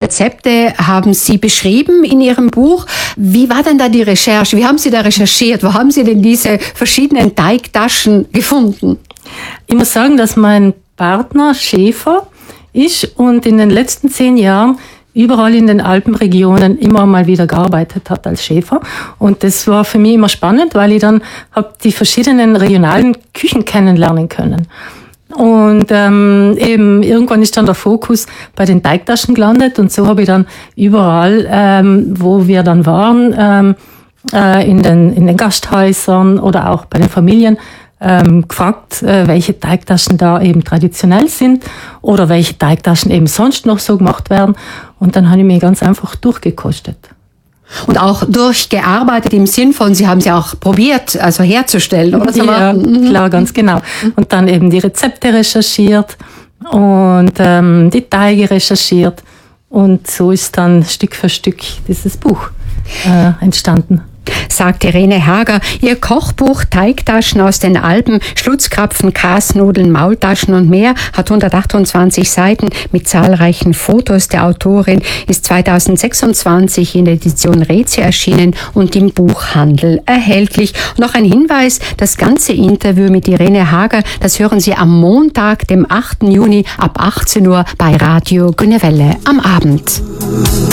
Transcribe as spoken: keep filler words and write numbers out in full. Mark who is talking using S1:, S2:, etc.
S1: Rezepte haben Sie beschrieben in Ihrem Buch. Wie war denn da die Recherche? Wie haben Sie da recherchiert? Wo haben Sie denn diese verschiedenen Teigtaschen gefunden?
S2: Ich muss sagen, dass mein Partner Schäfer ist und in den letzten zehn Jahren überall in den Alpenregionen immer mal wieder gearbeitet hat als Schäfer. Und das war für mich immer spannend, weil ich dann hab die verschiedenen regionalen Küchen kennenlernen können. Und ähm, eben irgendwann ist dann der Fokus bei den Teigtaschen gelandet und so habe ich dann überall, ähm, wo wir dann waren, ähm, äh, in den in den Gasthäusern oder auch bei den Familien, ähm, gefragt, äh, welche Teigtaschen da eben traditionell sind oder welche Teigtaschen eben sonst noch so gemacht werden. Und dann habe ich mich ganz einfach durchgekostet.
S1: Und auch durchgearbeitet im Sinn von, Sie haben sie auch probiert, also herzustellen, oder?
S2: Ja, klar, ganz genau. Und dann eben die Rezepte recherchiert und ähm, die Teige recherchiert. Und so ist dann Stück für Stück dieses Buch äh, entstanden.
S1: Sagte Rene Hager. Ihr Kochbuch Teigtaschen aus den Alpen, Schlutzkrapfen, Kasnudeln, Maultaschen und mehr hat hundertachtundzwanzig Seiten mit zahlreichen Fotos. Der Autorin ist zweitausendsechsundzwanzig in der Edition Rezio erschienen und im Buchhandel erhältlich. Und noch ein Hinweis, das ganze Interview mit Irene Hager, das hören Sie am Montag, dem achten Juni ab achtzehn Uhr bei Radio Grüne Welle am Abend.